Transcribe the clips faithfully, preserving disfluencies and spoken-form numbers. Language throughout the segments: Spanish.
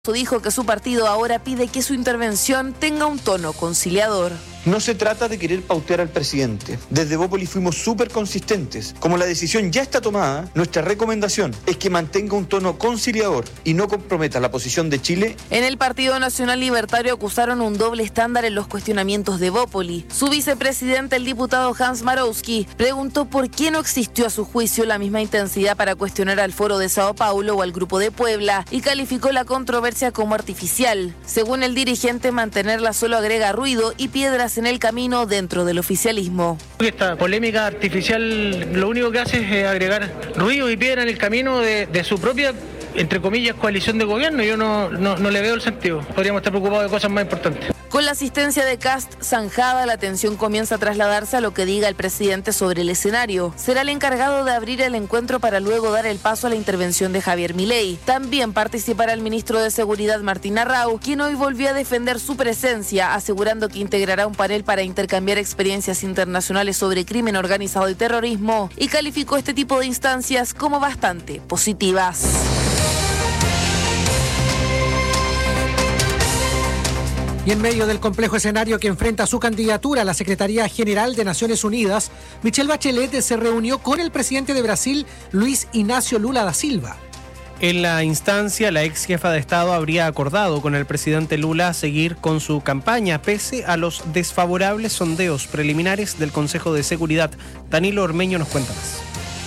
Dijo que su partido ahora pide que su intervención tenga un tono conciliador. No se trata de querer pautear al presidente. Desde Bópoli fuimos súper consistentes. Como la decisión ya está tomada, nuestra recomendación es que mantenga un tono conciliador y no comprometa la posición de Chile. En el Partido Nacional Libertario acusaron un doble estándar en los cuestionamientos de Bópoli. Su vicepresidente, el diputado Hans Marowski, preguntó por qué no existió a su juicio la misma intensidad para cuestionar al Foro de Sao Paulo o al Grupo de Puebla y calificó la controversia como artificial. Según el dirigente, mantenerla solo agrega ruido y piedras en el camino dentro del oficialismo. Esta polémica artificial lo único que hace es agregar ruido y piedra en el camino de, de su propia, entre comillas, coalición de gobierno. Yo no, no, no le veo el sentido. Podríamos estar preocupados de cosas más importantes. Con la asistencia de Kast zanjada, la atención comienza a trasladarse a lo que diga el presidente sobre el escenario. Será el encargado de abrir el encuentro para luego dar el paso a la intervención de Javier Milei. También participará el ministro de Seguridad Martín Arrau, quien hoy volvió a defender su presencia, asegurando que integrará un panel para intercambiar experiencias internacionales sobre crimen organizado y terrorismo, y calificó este tipo de instancias como bastante positivas. Y en medio del complejo escenario que enfrenta su candidatura a la Secretaría General de Naciones Unidas, Michelle Bachelet se reunió con el presidente de Brasil, Luis Inácio Lula da Silva. En la instancia, la ex jefa de Estado habría acordado con el presidente Lula seguir con su campaña, pese a los desfavorables sondeos preliminares del Consejo de Seguridad. Danilo Ormeño nos cuenta más.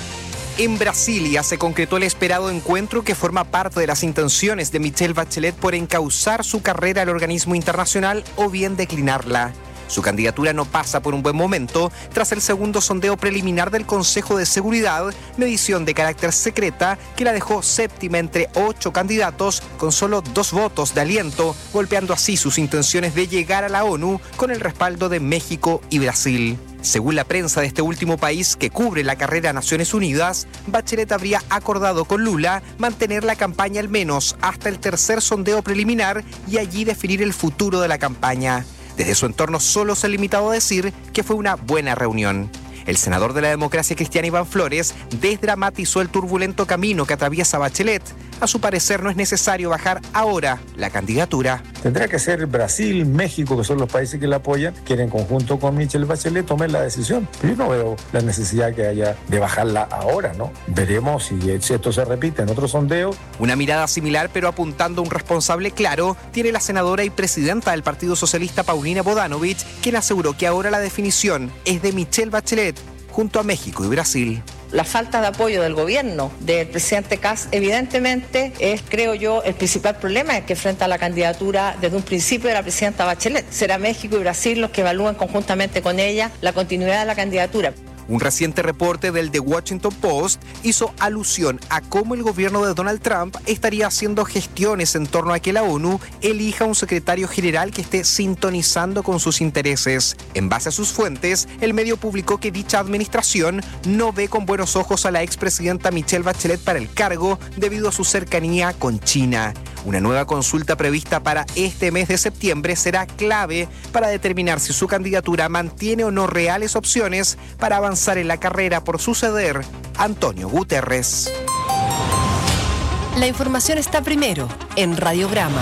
En Brasilia se concretó el esperado encuentro que forma parte de las intenciones de Michelle Bachelet por encauzar su carrera al organismo internacional o bien declinarla. Su candidatura no pasa por un buen momento tras el segundo sondeo preliminar del Consejo de Seguridad, medición de carácter secreta que la dejó séptima entre ocho candidatos con solo dos votos de aliento, golpeando así sus intenciones de llegar a la ONU con el respaldo de México y Brasil. Según la prensa de este último país que cubre la carrera a Naciones Unidas, Bachelet habría acordado con Lula mantener la campaña al menos hasta el tercer sondeo preliminar y allí definir el futuro de la campaña. Desde su entorno solo se ha limitado a decir que fue una buena reunión. El senador de la Democracia Cristiana Iván Flores desdramatizó el turbulento camino que atraviesa Bachelet. A su parecer no es necesario bajar ahora la candidatura. Tendrá que ser Brasil, México, que son los países que la apoyan, que en conjunto con Michelle Bachelet tomen la decisión. Pero yo no veo la necesidad que haya de bajarla ahora, ¿no? Veremos si esto se repite en otro sondeo. Una mirada similar, pero apuntando a un responsable claro, tiene la senadora y presidenta del Partido Socialista Paulina Bodanovich, quien aseguró que ahora la definición es de Michelle Bachelet junto a México y Brasil. La falta de apoyo del gobierno del presidente Kast evidentemente es, creo yo, el principal problema que enfrenta la candidatura desde un principio de la presidenta Bachelet. Será México y Brasil los que evalúen conjuntamente con ella la continuidad de la candidatura. Un reciente reporte del The Washington Post hizo alusión a cómo el gobierno de Donald Trump estaría haciendo gestiones en torno a que la ONU elija un secretario general que esté sintonizando con sus intereses. En base a sus fuentes, el medio publicó que dicha administración no ve con buenos ojos a la expresidenta Michelle Bachelet para el cargo debido a su cercanía con China. Una nueva consulta prevista para este mes de septiembre será clave para determinar si su candidatura mantiene o no reales opciones para avanzar en la carrera por suceder a Antonio Guterres. La información está primero en Radiograma.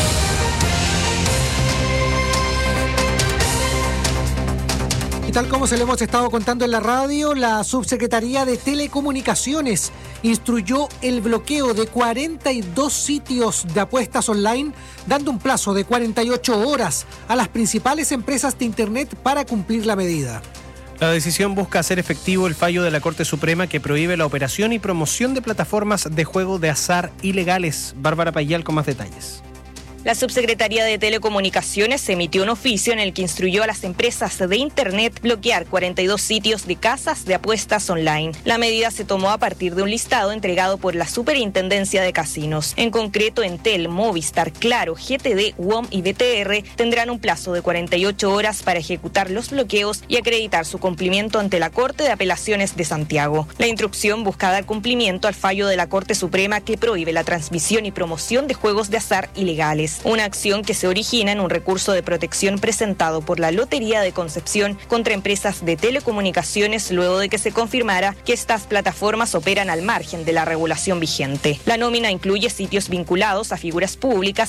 Y tal como se lo hemos estado contando en la radio, la Subsecretaría de Telecomunicaciones instruyó el bloqueo de cuarenta y dos sitios de apuestas online, dando un plazo de cuarenta y ocho horas a las principales empresas de Internet para cumplir la medida. La decisión busca hacer efectivo el fallo de la Corte Suprema que prohíbe la operación y promoción de plataformas de juego de azar ilegales. Bárbara Payal con más detalles. La Subsecretaría de Telecomunicaciones emitió un oficio en el que instruyó a las empresas de Internet bloquear cuarenta y dos sitios de casas de apuestas online. La medida se tomó a partir de un listado entregado por la Superintendencia de Casinos. En concreto, Entel, Movistar, Claro, G T D, W O M y B T R tendrán un plazo de cuarenta y ocho horas para ejecutar los bloqueos y acreditar su cumplimiento ante la Corte de Apelaciones de Santiago. La instrucción busca dar cumplimiento al fallo de la Corte Suprema que prohíbe la transmisión y promoción de juegos de azar ilegales. digitales, una acción que se origina en un recurso de protección presentado por la Lotería de Concepción contra empresas de telecomunicaciones luego de que se confirmara que estas plataformas operan al margen de la regulación vigente. La nómina incluye sitios vinculados a figuras públicas